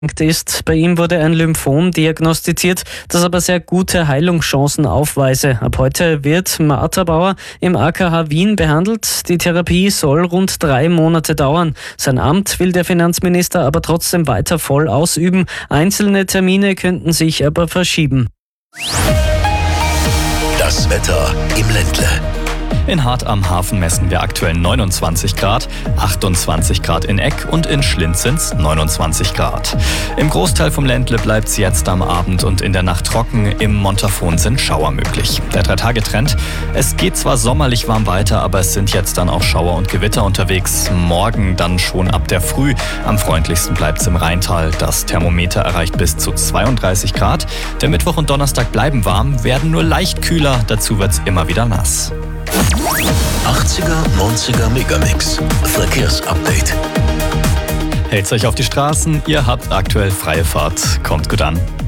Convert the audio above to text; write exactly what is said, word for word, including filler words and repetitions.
ist. Bei ihm wurde ein Lymphom diagnostiziert, das aber sehr gute Heilungschancen aufweise. Ab heute wird Martha Bauer im A K H Wien behandelt. Die Therapie soll rund drei Monate dauern. Sein Amt will der Finanzminister aber trotzdem weiter voll ausüben. Einzelne Termine könnten sich aber verschieben. Das Wetter im Ländle. In Hart am Hafen messen wir aktuell neunundzwanzig Grad, achtundzwanzig Grad in Eck und in Schlinz sind's neunundzwanzig Grad. Im Großteil vom Ländle bleibt's jetzt am Abend und in der Nacht trocken. Im Montafon sind Schauer möglich. Der Drei-Tage-Trend: Es geht zwar sommerlich warm weiter, aber es sind jetzt dann auch Schauer und Gewitter unterwegs. Morgen dann schon ab der Früh. Am freundlichsten bleibt's im Rheintal. Das Thermometer erreicht bis zu zweiunddreißig Grad. Der Mittwoch und Donnerstag bleiben warm, werden nur leicht kühler. Dazu wird's immer wieder nass. achtziger, neunziger Megamix. Verkehrsupdate. Hält's euch auf die Straßen, ihr habt aktuell freie Fahrt. Kommt gut an.